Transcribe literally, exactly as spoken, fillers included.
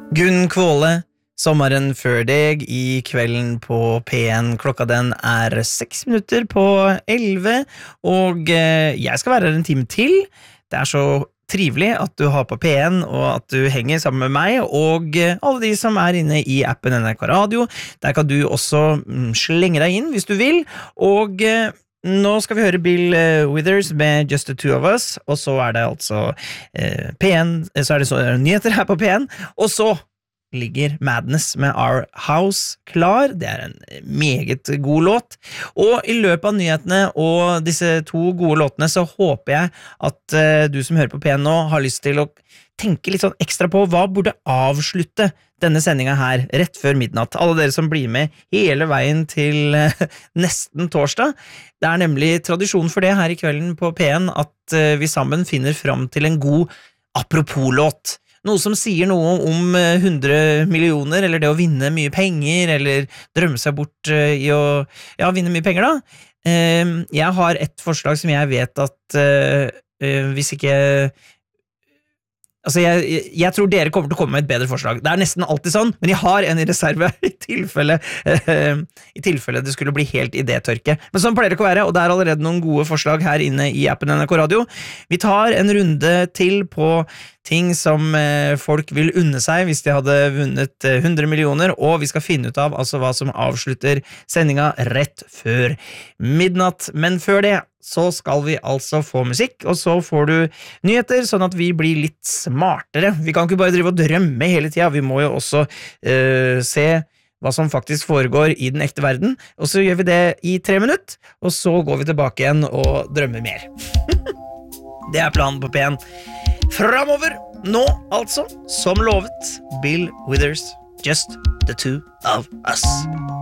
Gunn Kvåle, sommeren før deg I kvelden på P en. Klokka den er seks minutter på elleve, og eh, jeg skal være her en time til. Det er så trivelig at du har på P en, og at du henger sammen med meg, og eh, alle de som er inne I appen N R K Radio. Der kan du også mm, slenge deg inn hvis du vil, og eh, nå skal vi høre Bill uh, Withers med Just the Two of Us, og så er det altså uh, P en, så er det så, nyheter her på P en, og så ligger Madness med Our House klar. Det er en meget god låt, og I løpet av nyhetene og disse to gode låtene så håper jeg at uh, du som hører på P en nå har lyst til å tenke litt sånn ekstra på hva burde avslutte denne sendinga her rett før midnatt. Alle dere som blir med hele veien til uh, nesten torsdag. Det er nemlig tradisjon for det her I kvelden på P en at uh, vi sammen finner fram til en god apropos-låt. Noe som sier noe om uh, hundre millioner, eller det å vinne mye penger, eller drømme seg bort uh, I å ja, vinne mye penger da. Uh, jeg har et forslag som jeg vet at uh, uh, hvis ikke Altså, jeg, jeg tror dere kommer til å komme med et bedre forslag. Det er nesten alltid sånn, men jeg har en I reserve I tilfelle, uh, I tilfelle det skulle bli helt idétørke. Men sånn pleier det ikke å være, og det er allerede noen gode forslag her inne I appen N R K Radio. Vi tar en runde til på ting som uh, folk vil unne seg hvis de hadde vunnet uh, hundre millioner, og vi skal finne ut av altså hva som avslutter sendinga rett før midnatt. Men før det så skal vi altså få musikk, og så får du nyheter, sånn at vi blir litt smartere. Vi kan ikke bare drive og drømme hele tiden, vi må jo også uh, se hva som faktisk foregår I den ekte verden, og så gjør vi det I tre minutter, og så går vi tilbake igjen og drømmer mer. Det er planen på P en. Fremover, nå altså, som lovet, Bill Withers, Just the Two of Us.